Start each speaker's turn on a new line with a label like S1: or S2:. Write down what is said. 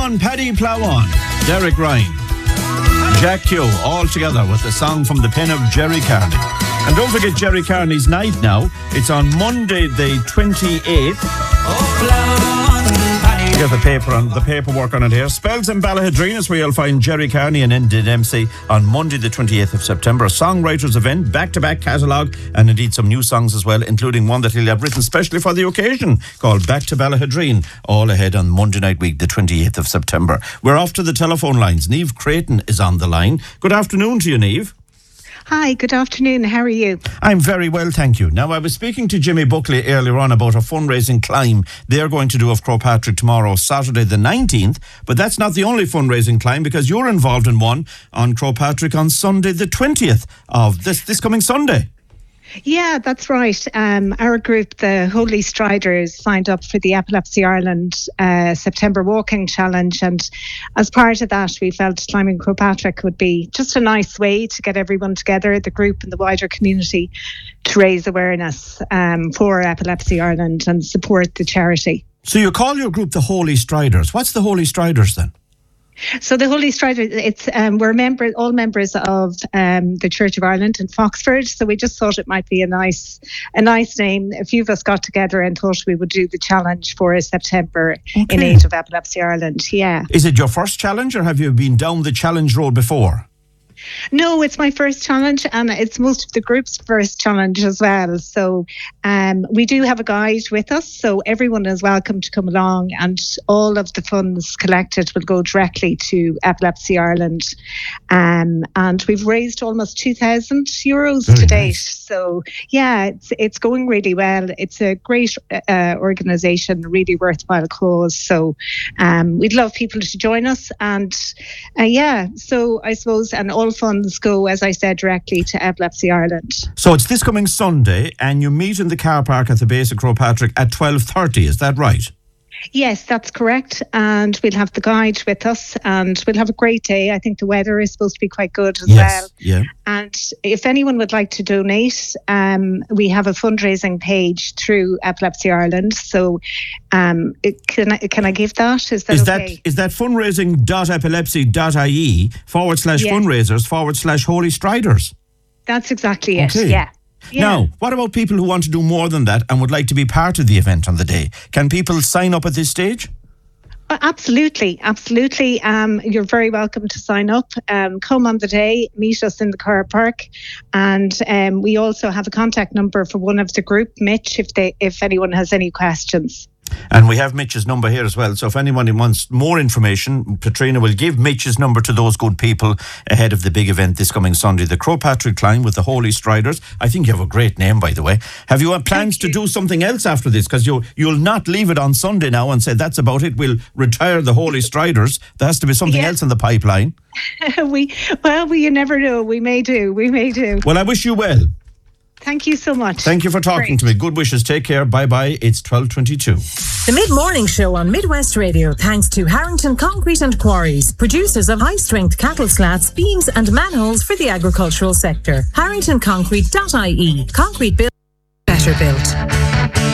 S1: on, Paddy Plough on, Derek Ryan, Jack Keogh, all together with the song from the pen of Jerry Carney. And don't forget Jerry Carney's night now. It's on Monday the 28th. Get the paperwork on it here. Spells in Ballahadreen is where you'll find Jerry Carney and Enda Dempsey on Monday the 28th of September. A songwriters event, back-to-back catalogue, and indeed some new songs as well, including one that he'll have written specially for the occasion called Back to Ballahadreen, all ahead on Monday night week, the 28th of September. We're off to the telephone lines. Niamh Creighton is on the line. Good afternoon to you, Niamh.
S2: Hi, good afternoon. How are you?
S1: I'm very well, thank you. Now, I was speaking to Jimmy Buckley earlier on about a fundraising climb they're going to do of Crowpatrick tomorrow, Saturday the 19th, but that's not the only fundraising climb, because you're involved in one on Crowpatrick on Sunday the 20th of this coming Sunday.
S2: Yeah, that's right. Our group, the Holy Striders, signed up for the Epilepsy Ireland September Walking Challenge, and as part of that we felt climbing Crowpatrick would be just a nice way to get everyone together, the group and the wider community, to raise awareness for Epilepsy Ireland and support the charity.
S1: So you call your group the Holy Striders. What's the Holy Striders then?
S2: So the Holy Striders, we're all members of the Church of Ireland in Foxford. So we just thought it might be a nice name. A few of us got together and thought we would do the challenge for September in aid of Epilepsy Ireland. Yeah.
S1: Is it your first challenge, or have you been down the challenge road before?
S2: No, it's my first challenge, and it's most of the group's first challenge as well. So we do have a guide with us, so everyone is welcome to come along, and all of the funds collected will go directly to Epilepsy Ireland. And we've raised almost €2,000 to date.
S1: Nice.
S2: So yeah, it's going really well. It's a great organisation, really worthwhile cause. So we'd love people to join us, and so I suppose, and all funds go, as I said, directly to Epilepsy Ireland.
S1: So it's this coming Sunday, and you meet in the car park at the base of Crowpatrick at 12:30, is that right?
S2: Yes, that's correct. And we'll have the guide with us, and we'll have a great day. I think the weather is supposed to be quite good as well.
S1: Yeah.
S2: And if anyone would like to donate, we have a fundraising page through Epilepsy Ireland. So can I give that? Is that okay?
S1: Is that fundraising.epilepsy.ie/fundraisers/Holy Striders?
S2: That's exactly it,
S1: okay.
S2: Yeah.
S1: Now, what about people who want to do more than that and would like to be part of the event on the day? Can people sign up at this stage?
S2: Absolutely. You're very welcome to sign up. Come on the day, meet us in the car park, and we also have a contact number for one of the group, Mitch, if anyone has any questions.
S1: And we have Mitch's number here as well. So if anyone wants more information, Katrina will give Mitch's number to those good people ahead of the big event this coming Sunday, the Crowpatrick Climb with the Holy Striders. I think you have a great name, by the way. Have you plans to do something else after this? Because you'll not leave it on Sunday now and say that's about it. We'll retire the Holy Striders. There has to be something else in the pipeline.
S2: You never know. We may do.
S1: Well, I wish you well.
S2: Thank you so much.
S1: Thank you for talking to me. Good wishes. Take care. Bye-bye. It's 12:22.
S3: The Mid-Morning Show on Midwest Radio, thanks to Harrington Concrete and Quarries, producers of high-strength cattle slats, beams and manholes for the agricultural sector. HarringtonConcrete.ie. Concrete built, better built.